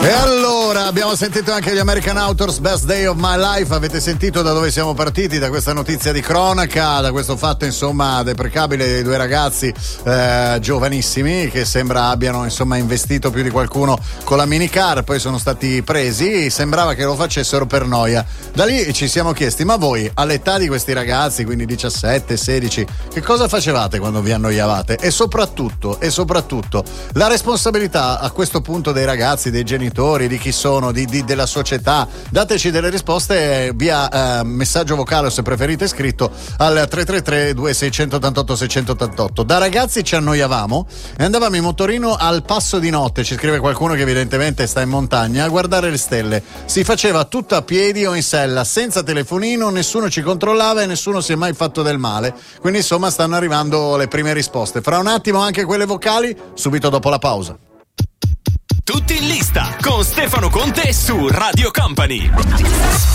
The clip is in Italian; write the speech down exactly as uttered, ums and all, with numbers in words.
E allora abbiamo sentito anche gli American Authors Best Day of My Life. Avete sentito da dove siamo partiti? Da questa notizia di cronaca, da questo fatto insomma deprecabile dei due ragazzi eh, giovanissimi che sembra abbiano insomma investito più di qualcuno con la minicar, poi sono stati presi, sembrava che lo facessero per noia. Da lì ci siamo chiesti: ma voi all'età di questi ragazzi, quindi diciassette, sedici, che cosa facevate quando vi annoiavate? E soprattutto, e soprattutto la responsabilità a questo punto dei ragazzi, dei genitori, di chi sono, di, di, della società. Dateci delle risposte via eh, messaggio vocale o se preferite scritto al tre tre tre due sei otto otto sei otto otto. Da ragazzi ci annoiavamo e andavamo in motorino al passo di notte, ci scrive qualcuno che evidentemente sta in montagna, a guardare le stelle. Si faceva tutto a piedi o in sella, senza telefonino, nessuno ci controllava e nessuno si è mai fatto del male. Quindi insomma stanno arrivando le prime risposte. Fra un attimo anche quelle vocali, subito dopo la pausa. Tutti in lista con Stefano Conte su Radio Company.